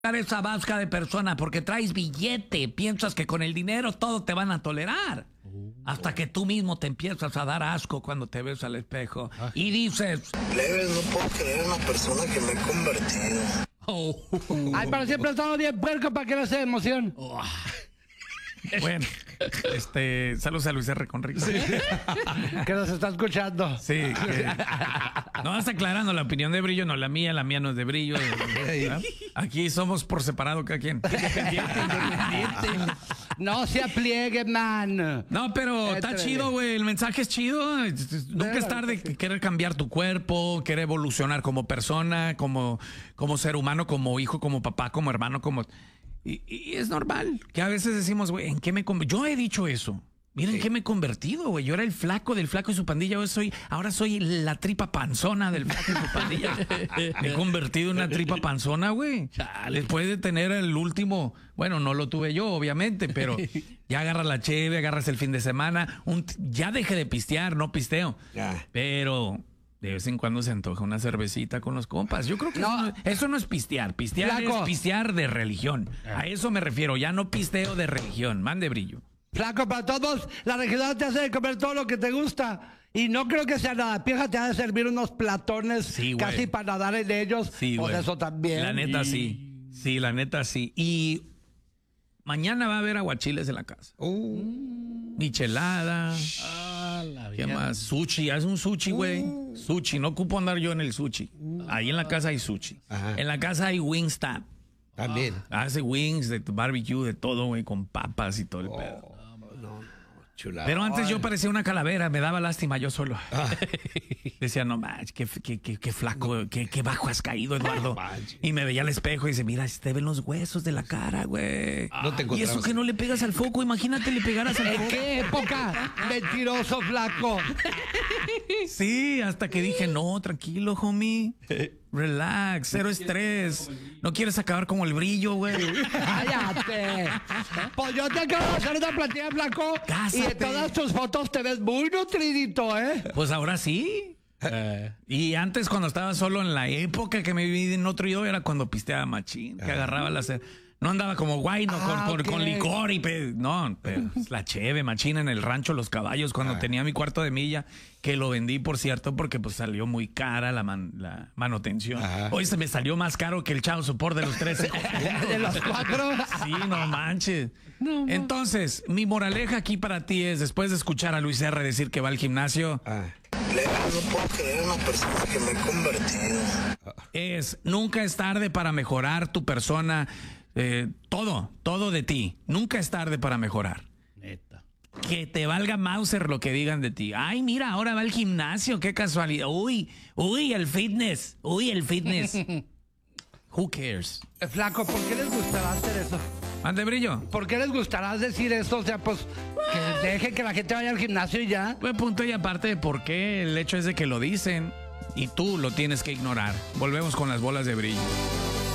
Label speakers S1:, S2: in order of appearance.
S1: esa vasca de persona porque traes billete, piensas que con el dinero todo te van a tolerar. Hasta que tú mismo te empiezas a dar asco cuando te ves al espejo y dices:
S2: Leves, no puedo creer en la persona que me he convertido.
S3: Ay, pero siempre he estado bien puerco, ¿para qué no se emoción?
S1: Bueno, saludos a Luis R. Conrico. Sí.
S3: Que nos está escuchando.
S1: Sí. No, está aclarando la opinión de Brillo, no la mía no es de Brillo. ¿Verdad? Aquí somos por separado cada quien. Independiente.
S3: No se apliegue, man.
S1: No, pero está chido, güey. El mensaje es chido. Nunca es tarde querer cambiar tu cuerpo, querer evolucionar como persona, como ser humano, como hijo, como papá, como hermano, como... Y es normal que a veces decimos, güey, ¿en qué me convertí? Yo he dicho eso. Miren, ¿en qué me he convertido, güey? Yo era el flaco del flaco y su pandilla. Ahora soy la tripa panzona del flaco y su pandilla. Me he convertido en una tripa panzona, güey. Después de tener el último... Bueno, no lo tuve yo, obviamente, pero ya agarras la cheve, agarras el fin de semana. Ya dejé de pistear, no pisteo. Ya. Pero... de vez en cuando se antoja una cervecita con los compas. Yo creo que eso no es pistear. Pistear Flaco. Es pistear de religión. A eso me refiero. Ya no pisteo de religión. Mande Brillo.
S3: Flaco, para todos, la regional te hace comer todo lo que te gusta. Y no creo que sea nada. Pieja te ha de servir unos platones casi para nadar en ellos. Sí, por eso también.
S1: La neta, sí. Sí, la neta, sí. Y mañana va a haber aguachiles en la casa. Michelada. ¿Qué más? Sushi. Haz un sushi, güey. Sushi. No ocupo andar yo en el sushi. Ahí en la casa hay sushi. Ajá. En la casa hay Wingstop.
S3: También.
S1: Hace wings de barbecue, de todo, güey, con papas y todo el pedo. Chulada. Pero antes yo parecía una calavera, me daba lástima yo solo. Decía, no manches, qué flaco, qué bajo has caído, Eduardo. Y me veía al espejo y dice, mira, te ven los huesos de la cara, güey. Y eso que no le pegas al foco, imagínate le pegaras al foco.
S3: ¿En qué época? Mentiroso, flaco.
S1: Sí, hasta que dije, no, tranquilo, homie. Relax, cero estrés. No quieres acabar como el Brillo, güey.
S3: Cállate. Pues yo te acabo de hacer una plantilla, flaco. Cásate. Y en todas tus fotos te ves muy nutridito, ¿eh?
S1: Pues ahora sí. Y antes, cuando estaba solo, en la época que me viví nutrido, era cuando pisteaba machín, que agarraba las... No andaba como guay, no, con licor y... No, pero la cheve, machina en el rancho Los Caballos, cuando tenía mi cuarto de milla, que lo vendí, por cierto, porque pues salió muy cara la manutención. Hoy se me salió más caro que el chavo support de los 13.
S3: ¿De los 4?
S1: Sí, no manches. No. Entonces, mi moraleja aquí para ti es, después de escuchar a Luis R. decir que va al gimnasio...
S2: No puedo creer en la persona que me he convertido.
S1: Nunca es tarde para mejorar tu persona... todo de ti. Nunca es tarde para mejorar.
S3: Neta.
S1: Que te valga Mauser lo que digan de ti. Ay, mira, ahora va al gimnasio, qué casualidad. Uy, el fitness. Who cares?
S3: Flaco, ¿por qué les gustará hacer eso?
S1: ¿Ande, Brillo?
S3: ¿Por qué les gustará decir esto? O sea, pues, que deje que la gente vaya al gimnasio y ya.
S1: Pues punto y aparte de por qué, el hecho es de que lo dicen y tú lo tienes que ignorar. Volvemos con las bolas de Brillo.